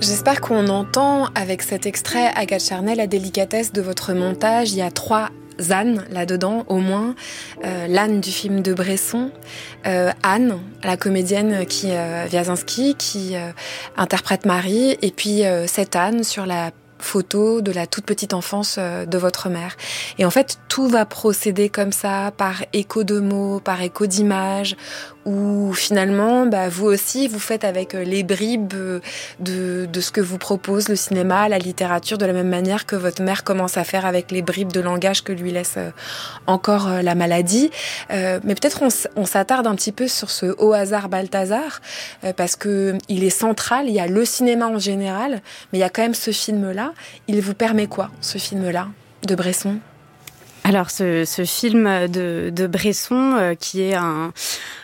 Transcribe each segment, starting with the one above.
J'espère qu'on entend avec cet extrait, Agathe Charnay, la délicatesse de votre montage. Il y a 3 Anne là-dedans, au moins. L'Anne du film de Bresson, Anne, la comédienne Wiazinski, qui interprète Marie, et puis cette Anne sur la photo de la toute petite enfance de votre mère. Et en fait, tout va procéder comme ça, par écho de mots, par écho d'images, où finalement, vous aussi, vous faites avec les bribes de ce que vous propose le cinéma, la littérature, de la même manière que votre mère commence à faire avec les bribes de langage que lui laisse encore la maladie. Mais peut-être on s'attarde un petit peu sur ce Au hasard Balthazar, parce que il est central, il y a le cinéma en général, mais il y a quand même ce film-là. Il vous permet quoi, ce film-là, de Bresson ? Alors, ce film de Bresson, qui est un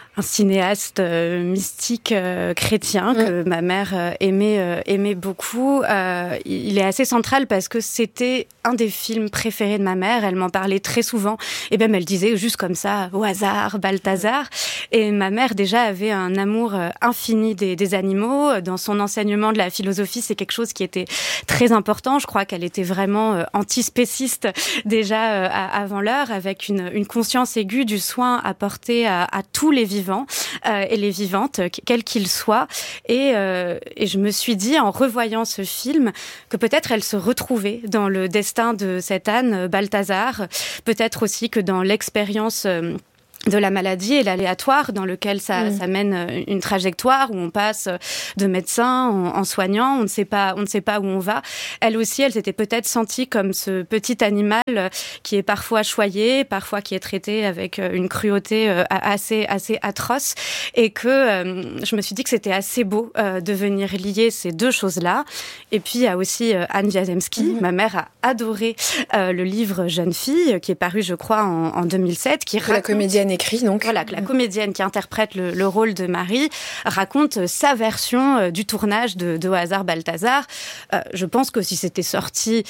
cinéaste mystique chrétien que ma mère aimait beaucoup. Il est assez central parce que c'était un des films préférés de ma mère. Elle m'en parlait très souvent. Et même elle disait juste comme ça, au hasard, Balthazar. Et ma mère déjà avait un amour infini des animaux. Dans son enseignement de la philosophie, c'est quelque chose qui était très important. Je crois qu'elle était vraiment antispéciste déjà avant l'heure, avec une conscience aiguë du soin apporté à tous les vivants. Et les vivantes, quels qu'ils soient. Et je me suis dit, en revoyant ce film, que peut-être elle se retrouvait dans le destin de cette Anne Balthazar, peut-être aussi que dans l'expérience de la maladie et l'aléatoire dans lequel ça mène une trajectoire où on passe de médecin en soignant, on ne sait pas où on va. Elle aussi, elle s'était peut-être sentie comme ce petit animal qui est parfois choyé, parfois qui est traité avec une cruauté assez atroce, et que je me suis dit que c'était assez beau de venir lier ces deux choses-là. Et puis il y a aussi Anne Wiazinski. Ma mère a adoré le livre Jeune fille, qui est paru, je crois, en 2007, qui raconte... La comédienne écrit, donc. Voilà, que la comédienne qui interprète le rôle de Marie raconte sa version du tournage de Au hasard Balthazar. Je pense que si c'était sorti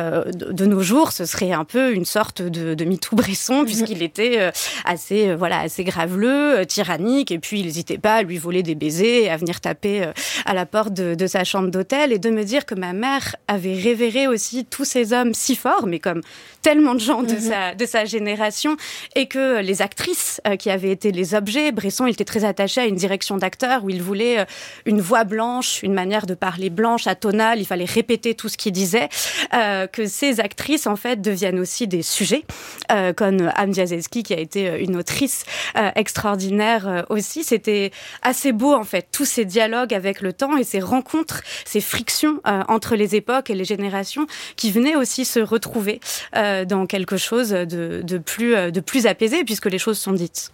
de nos jours, ce serait un peu une sorte de MeToo Bresson, puisqu'il était assez graveleux, tyrannique, et puis il n'hésitait pas à lui voler des baisers, à venir taper à la porte de sa chambre d'hôtel, et de me dire que ma mère avait révéré aussi tous ces hommes si forts, mais comme tellement de gens de sa génération, et que les actrices qui avaient été les objets, Bresson, il était très attaché à une direction d'acteur où il voulait une voix blanche, une manière de parler blanche, atonale, il fallait répéter tout ce qu'il disait, que ces actrices, en fait, deviennent aussi des sujets, comme Anne Wiazinski, qui a été une autrice extraordinaire aussi. C'était assez beau, en fait, tous ces dialogues avec le temps et ces rencontres, ces frictions entre les époques et les générations qui venaient aussi se retrouver dans quelque chose de plus apaisé, puisque les choses sont dites.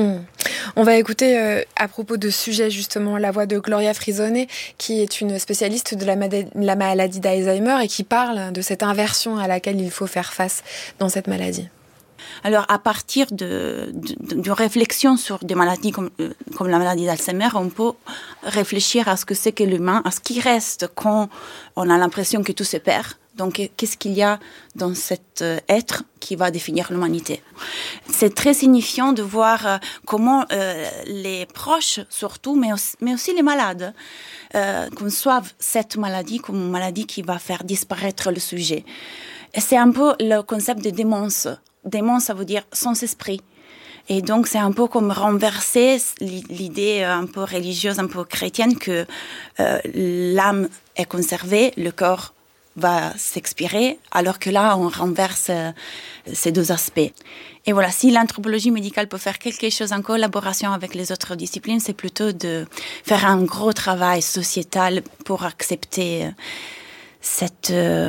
On va écouter, à propos de sujet justement, la voix de Gloria Frisone, qui est une spécialiste de la maladie d'Alzheimer et qui parle de cette inversion à laquelle il faut faire face dans cette maladie. Alors, à partir de réflexion sur des maladies comme la maladie d'Alzheimer, on peut réfléchir à ce que c'est que l'humain, à ce qui reste quand on a l'impression que tout se perd. Donc, qu'est-ce qu'il y a dans cet être qui va définir l'humanité ? C'est très signifiant de voir comment les proches, surtout, mais aussi les malades, conçoivent cette maladie comme une maladie qui va faire disparaître le sujet. Et c'est un peu le concept de démence. Démence, ça veut dire sans esprit. Et donc, c'est un peu comme renverser l'idée un peu religieuse, un peu chrétienne, que l'âme est conservée, le corps va s'expirer, alors que là, on renverse ces deux aspects. Et voilà, si l'anthropologie médicale peut faire quelque chose en collaboration avec les autres disciplines, c'est plutôt de faire un gros travail sociétal pour accepter cette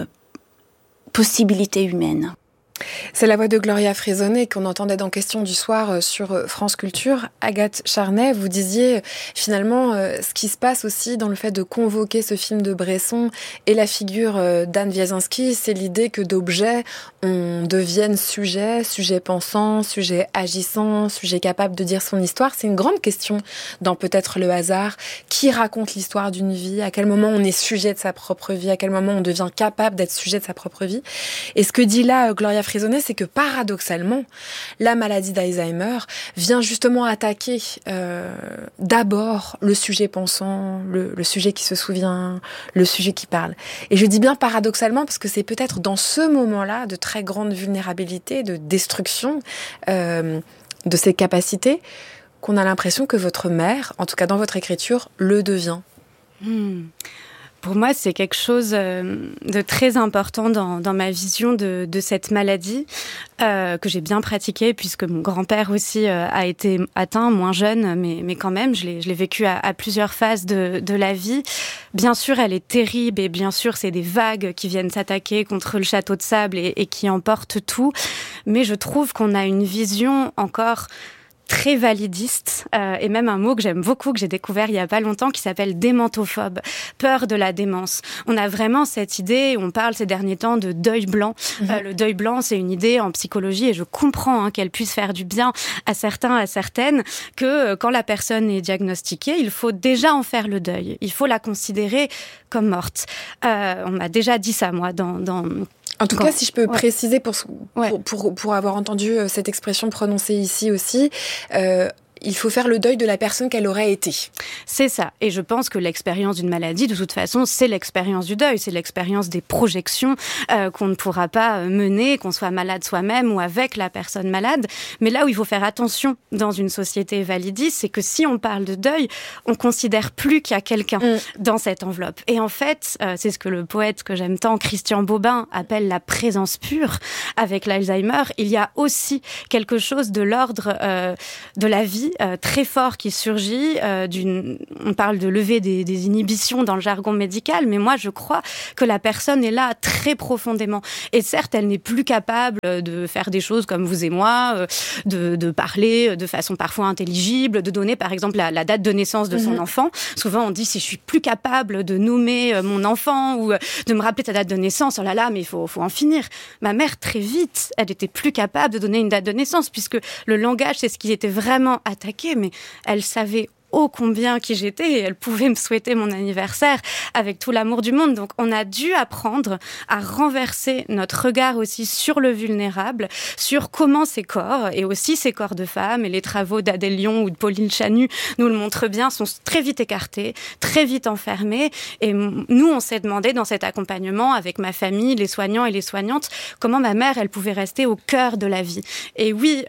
possibilité humaine. C'est la voix de Gloria Frisone qu'on entendait dans Question du soir sur France Culture. Agathe Charnay, vous disiez finalement ce qui se passe aussi dans le fait de convoquer ce film de Bresson et la figure d'Anne Wiazinski, c'est l'idée que d'objets, on devienne sujet pensant, sujet agissant, sujet capable de dire son histoire. C'est une grande question dans peut-être le hasard. Qui raconte l'histoire d'une vie ? À quel moment on est sujet de sa propre vie ? À quel moment on devient capable d'être sujet de sa propre vie ? Et ce que dit là Gloria fait résonner, c'est que paradoxalement, la maladie d'Alzheimer vient justement attaquer d'abord le sujet pensant, le sujet qui se souvient, le sujet qui parle. Et je dis bien paradoxalement parce que c'est peut-être dans ce moment-là de très grande vulnérabilité, de destruction de ses capacités, qu'on a l'impression que votre mère, en tout cas dans votre écriture, le devient. Pour moi, c'est quelque chose de très important dans ma vision de cette maladie que j'ai bien pratiquée puisque mon grand-père aussi a été atteint, moins jeune, mais quand même, je l'ai vécu à plusieurs phases de la vie. Bien sûr, elle est terrible et bien sûr, c'est des vagues qui viennent s'attaquer contre le château de sable et qui emportent tout. Mais je trouve qu'on a une vision encore très validiste, et même un mot que j'aime beaucoup, que j'ai découvert il y a pas longtemps, qui s'appelle démentophobe, peur de la démence. On a vraiment cette idée, on parle ces derniers temps de deuil blanc. Le deuil blanc, c'est une idée en psychologie, et je comprends qu'elle puisse faire du bien à certains, à certaines, que quand la personne est diagnostiquée, il faut déjà en faire le deuil. Il faut la considérer comme morte. On m'a déjà dit ça, moi, En tout cas, si je peux préciser pour avoir entendu cette expression prononcée ici aussi, il faut faire le deuil de la personne qu'elle aurait été. C'est ça. Et je pense que l'expérience d'une maladie, de toute façon, c'est l'expérience du deuil. C'est l'expérience des projections qu'on ne pourra pas mener, qu'on soit malade soi-même ou avec la personne malade. Mais là où il faut faire attention dans une société validiste, c'est que si on parle de deuil, on considère plus qu'il y a quelqu'un dans cette enveloppe. Et en fait, c'est ce que le poète que j'aime tant, Christian Bobin, appelle la présence pure. Avec l'Alzheimer, il y a aussi quelque chose de l'ordre de la vie très fort qui surgit. On parle de lever des inhibitions dans le jargon médical, mais moi je crois que la personne est là très profondément. Et certes, elle n'est plus capable de faire des choses comme vous et moi, de parler de façon parfois intelligible, de donner par exemple la date de naissance de son enfant. Souvent on dit si je suis plus capable de nommer mon enfant ou de me rappeler ta date de naissance, oh là là, mais il faut en finir. Ma mère, très vite, elle était plus capable de donner une date de naissance puisque le langage, c'est ce qui était vraiment attaqué, mais elle savait ô combien qui j'étais et elle pouvait me souhaiter mon anniversaire avec tout l'amour du monde. Donc on a dû apprendre à renverser notre regard aussi sur le vulnérable, sur comment ces corps, et aussi ces corps de femmes, et les travaux d'Adèle Lyon ou de Pauline Chanu nous le montrent bien, sont très vite écartés, très vite enfermés. Et nous, on s'est demandé dans cet accompagnement avec ma famille, les soignants et les soignantes, comment ma mère, elle pouvait rester au cœur de la vie. Et oui,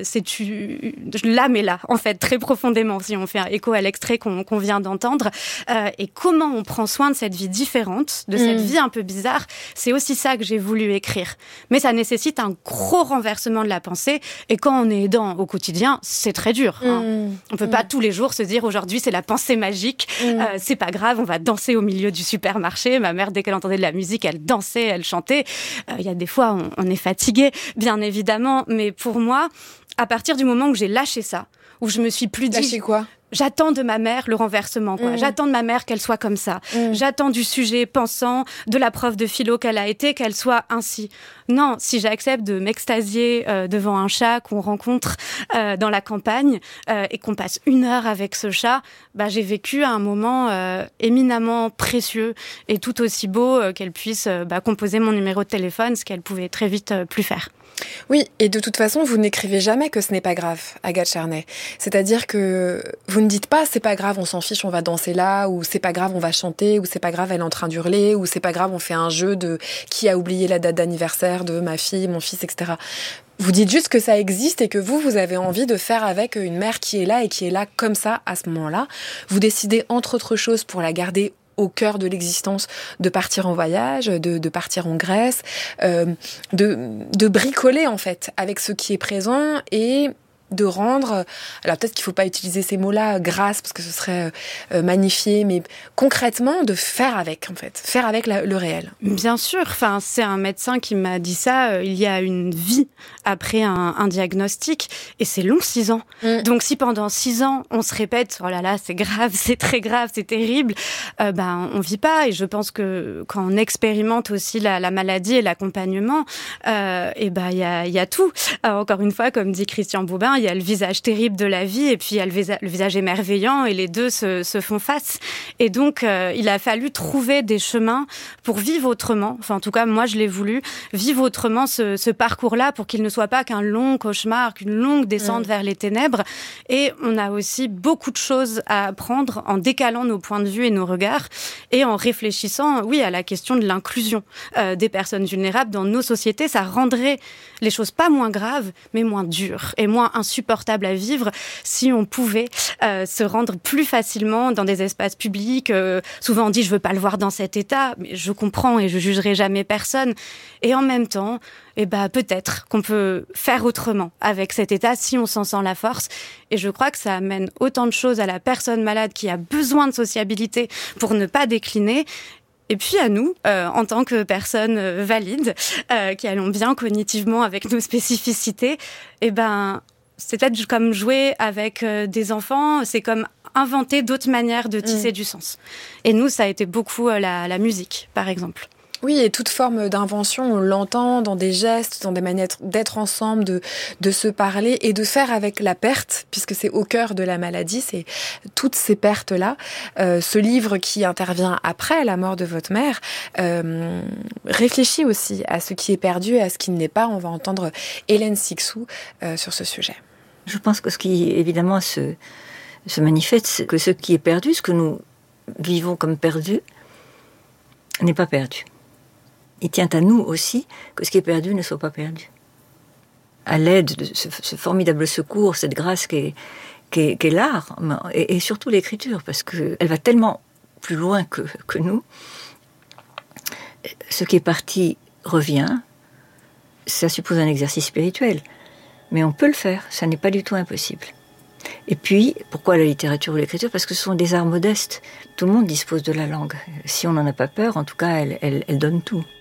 l'âme est là, en fait, très profondément, si on fait un écho à l'extrait qu'on vient d'entendre. Et comment on prend soin de cette vie différente, de cette vie un peu bizarre, c'est aussi ça que j'ai voulu écrire. Mais ça nécessite un gros renversement de la pensée. Et quand on est aidant au quotidien, c'est très dur. On peut pas tous les jours se dire aujourd'hui c'est la pensée magique, c'est pas grave, on va danser au milieu du supermarché. Ma mère, dès qu'elle entendait de la musique, elle dansait, elle chantait. Il y a des fois, on est fatigué, bien évidemment. Mais pour moi, à partir du moment où j'ai lâché ça, où je me suis plus dit... Lâché quoi ? J'attends de ma mère le renversement, quoi. J'attends de ma mère qu'elle soit comme ça. J'attends du sujet pensant, de la prof de philo qu'elle a été, qu'elle soit ainsi. Non, si j'accepte de m'extasier devant un chat qu'on rencontre dans la campagne et qu'on passe 1 heure avec ce chat, j'ai vécu un moment éminemment précieux et tout aussi beau qu'elle puisse composer mon numéro de téléphone, ce qu'elle pouvait très vite plus faire. Oui, et de toute façon, vous n'écrivez jamais que ce n'est pas grave, Agathe Charnay. C'est-à-dire que vous ne dites pas c'est pas grave, on s'en fiche, on va danser là, ou c'est pas grave, on va chanter, ou c'est pas grave, elle est en train d'hurler, ou c'est pas grave, on fait un jeu de qui a oublié la date d'anniversaire de ma fille, mon fils, etc. Vous dites juste que ça existe et que vous avez envie de faire avec une mère qui est là et qui est là comme ça à ce moment-là. Vous décidez, entre autres choses, pour la garder au cœur de l'existence, de partir en voyage, de partir en Grèce, de bricoler en fait avec ce qui est présent et de rendre, alors peut-être qu'il ne faut pas utiliser ces mots-là, grâce, parce que ce serait magnifié, mais concrètement, de faire avec, en fait, faire avec le réel. Bien sûr, enfin, c'est un médecin qui m'a dit ça, il y a une vie après un diagnostic, et c'est long, 6 ans. Donc si pendant 6 ans, on se répète, oh là là, c'est grave, c'est très grave, c'est terrible, on vit pas, et je pense que quand on expérimente aussi la maladie et l'accompagnement, il y a tout. Encore une fois, comme dit Christian Bobin, il y a le visage terrible de la vie et puis il y a le visage émerveillant et les deux se font face. Et donc, il a fallu trouver des chemins pour vivre autrement. Enfin, en tout cas, moi, je l'ai voulu vivre autrement ce parcours-là pour qu'il ne soit pas qu'un long cauchemar, qu'une longue descente vers les ténèbres. Et on a aussi beaucoup de choses à apprendre en décalant nos points de vue et nos regards et en réfléchissant, oui, à la question de l'inclusion des personnes vulnérables dans nos sociétés. Ça rendrait les choses pas moins graves, mais moins dures et moins insupportables à vivre si on pouvait se rendre plus facilement dans des espaces publics. Souvent on dit « je veux pas le voir dans cet état », mais je comprends et je jugerai jamais personne. Et en même temps, peut-être qu'on peut faire autrement avec cet état si on s'en sent la force. Et je crois que ça amène autant de choses à la personne malade qui a besoin de sociabilité pour ne pas décliner. Et puis à nous, en tant que personnes valides, qui allons bien cognitivement avec nos spécificités, c'est peut-être comme jouer avec des enfants, c'est comme inventer d'autres manières de tisser du sens. Et nous, ça a été beaucoup la musique, par exemple. Oui, et toute forme d'invention, on l'entend dans des gestes, dans des manières d'être ensemble, de se parler et de faire avec la perte, puisque c'est au cœur de la maladie, c'est toutes ces pertes-là. Ce livre qui intervient après la mort de votre mère réfléchit aussi à ce qui est perdu et à ce qui ne l'est pas. On va entendre Hélène Cixous sur ce sujet. Je pense que ce qui, évidemment, se manifeste, c'est que ce qui est perdu, ce que nous vivons comme perdu, n'est pas perdu. Il tient à nous aussi que ce qui est perdu ne soit pas perdu. À l'aide de ce formidable secours, cette grâce qu'est l'art, et surtout l'écriture, parce qu'elle va tellement plus loin que nous. Ce qui est parti revient, ça suppose un exercice spirituel. Mais on peut le faire, ça n'est pas du tout impossible. Et puis, pourquoi la littérature ou l'écriture ? Parce que ce sont des arts modestes. Tout le monde dispose de la langue. Si on n'en a pas peur, en tout cas, elle donne tout.